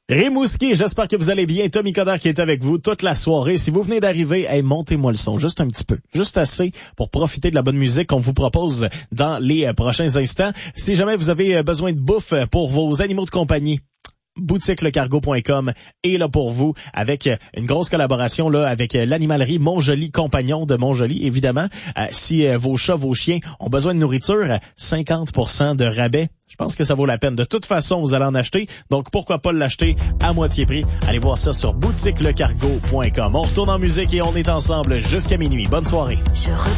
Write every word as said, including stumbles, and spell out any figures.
Rimouski, j'espère que vous allez bien. Tommy Coderre qui est avec vous toute la soirée. Si vous venez d'arriver, hey, montez-moi le son, juste un petit peu. Juste assez pour profiter de la bonne musique qu'on vous propose dans les prochains instants. Si jamais vous avez besoin de bouffe pour vos animaux de compagnie, boutique le cargo point com est là pour vous avec une grosse collaboration là avec l'animalerie Montjoli Compagnon de Montjoli, évidemment. Euh, si euh, vos chats, vos chiens ont besoin de nourriture, cinquante pour cent de rabais. Je pense que ça vaut la peine. De toute façon, vous allez en acheter. Donc, pourquoi pas l'acheter à moitié prix? Allez voir ça sur boutique le cargo point com. On retourne en musique et on est ensemble jusqu'à minuit. Bonne soirée.